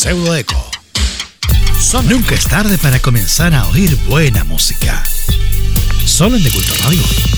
Pseudoeco. Nunca es tarde para comenzar a oír buena música. Solo en De Culto Radio.